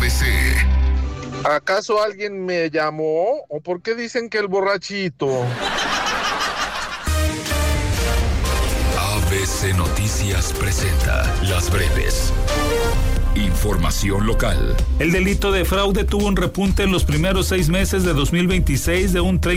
ABC. ¿Acaso alguien me llamó? ¿O por qué dicen que el borrachito? ABC Noticias presenta Las Breves. Información local. El delito de fraude tuvo un repunte en los primeros 6 meses de 2026 de un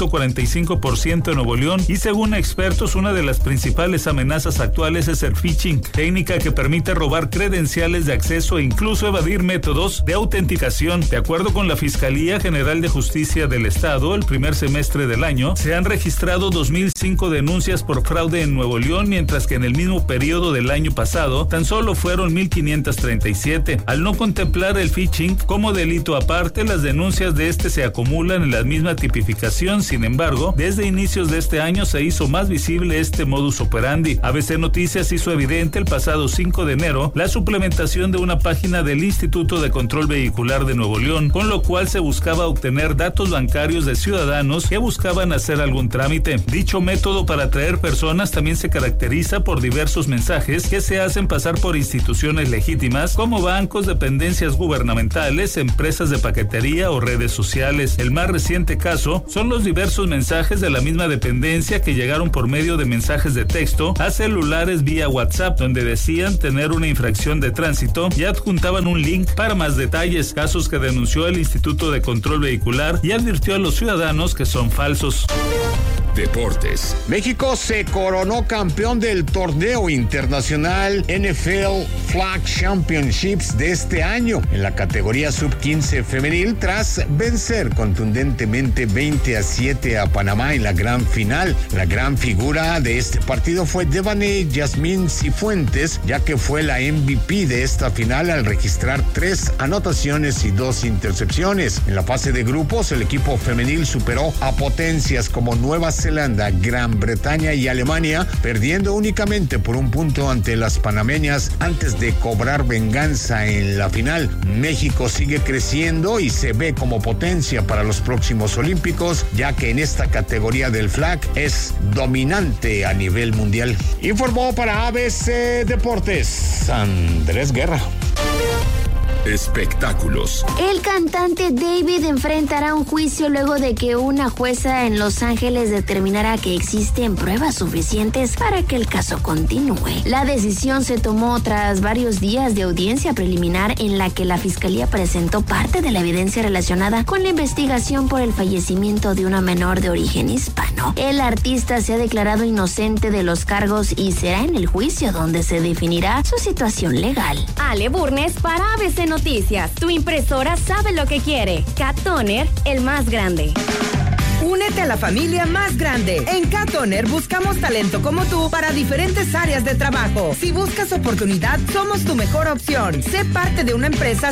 30.45% en Nuevo León y según expertos una de las principales amenazas actuales es el phishing, técnica que permite robar credenciales de acceso e incluso evadir métodos de autenticación. De acuerdo con la Fiscalía General de Justicia del Estado, el primer semestre del año se han registrado 2.005 denuncias por fraude en Nuevo León, mientras que en el mismo periodo del año pasado tan solo fueron 1.537. Al no contemplar el phishing como delito aparte, las denuncias de este se acumulan en la misma tipificación. Sin embargo, desde inicios de este año se hizo más visible este modus operandi. ABC Noticias hizo evidente el pasado 5 de enero la suplementación de una página del Instituto de Control Vehicular de Nuevo León, con lo cual se buscaba obtener datos bancarios de ciudadanos que buscaban hacer algún trámite. Dicho método para atraer personas también se caracteriza por diversos mensajes que se hacen pasar por instituciones legítimas como bancos, dependencias gubernamentales, empresas de paquetería o redes sociales. El más reciente caso son los diversos mensajes de la misma dependencia que llegaron por medio de mensajes de texto a celulares vía WhatsApp, donde decían tener una infracción de tránsito y adjuntaban un link para más detalles, casos que denunció el Instituto de Control Vehicular y advirtió a los ciudadanos que son falsos. Deportes. México se coronó campeón del torneo internacional NFL Flag Championships de este año en la categoría sub-15 femenil tras vencer contundentemente 20-7 a Panamá en la gran final. La gran figura de este partido fue Devane Yasmín Cifuentes, ya que fue la MVP de esta final al registrar 3 anotaciones y 2 intercepciones. En la fase de grupos, el equipo femenil superó a potencias como Nueva Zelanda, Gran Bretaña y Alemania, perdiendo únicamente por 1 punto ante las panameñas antes de cobrar venganza en la final. México sigue creciendo y se ve como potencia para los próximos Olímpicos, ya que en esta categoría del flag es dominante a nivel mundial. Informó para ABC Deportes Andrés Guerra. Espectáculos. El cantante David enfrentará un juicio luego de que una jueza en Los Ángeles determinara que existen pruebas suficientes para que el caso continúe. La decisión se tomó tras varios días de audiencia preliminar en la que la fiscalía presentó parte de la evidencia relacionada con la investigación por el fallecimiento de una menor de origen hispano. El artista se ha declarado inocente de los cargos y será en el juicio donde se definirá su situación legal. Ale Burnes para ABC Noticias. Tu impresora sabe lo que quiere. Cat Toner, el más grande. Únete a la familia más grande. En Cat Toner buscamos talento como tú para diferentes áreas de trabajo. Si buscas oportunidad, somos tu mejor opción. Sé parte de una empresa